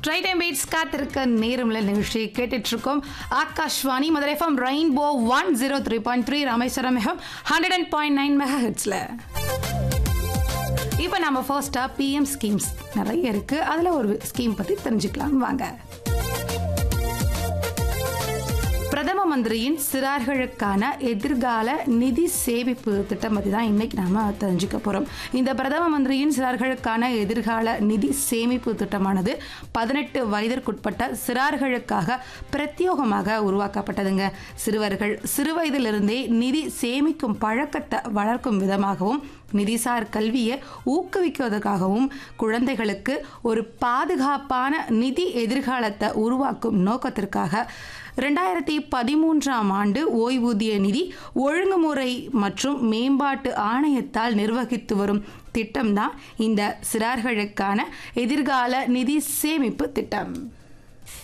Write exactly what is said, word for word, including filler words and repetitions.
Right time weights காத்திருக்க நேரம்ல நிகழ்ச்சி கேட்டுட்டு இருக்கோம். Akashvani Madurai FM rainbow one zero three point three Rameswaram FM hundred and point nine mega ஹெட்ஸ்ல. இப்போ நம்ம ஃபர்ஸ்டா பிஎம் ஸ்கீம்ஸ் நிறைய இருக்கு, அதுல ஒரு ஸ்கீம் பத்தி தெரிஞ்சுக்கலாம் வாங்க. பிரதம மந்திரியின் சிறார்களுக்கான எதிர்கால நிதி சேமிப்பு திட்டம் பற்றி தான் இன்னைக்கு நாம தெரிஞ்சுக்க போறோம். இந்த பிரதம மந்திரியின் சிறார்களுக்கான எதிர்கால நிதி சேமிப்பு திட்டமானது பதினெட்டு வயதிற்குட்பட்ட சிறார்களுக்காக பிரத்யேகமாக உருவாக்கப்பட்டதுங்க. சிறுவர்கள் சிறுவயதிலிருந்தே நிதி சேமிக்கும் பழக்கத்தை வளர்க்கும் விதமாகவும் நிதிசார் கல்வியை ஊக்குவிக்குவதற்காகவும் குழந்தைகளுக்கு ஒரு பாதுகாப்பான நிதி எதிர்காலத்தை உருவாக்கும் நோக்கத்திற்காக ரெண்டாயிரத்தி பதிமூன்றாம் ஆண்டு ஓய்வூதிய நிதி ஒழுங்குமுறை மற்றும் மேம்பாட்டு ஆணையத்தால் நிர்வகித்து வரும் திட்டம்தான் இந்த சிறார்களுக்கான எதிர்கால நிதி சேமிப்பு திட்டம்.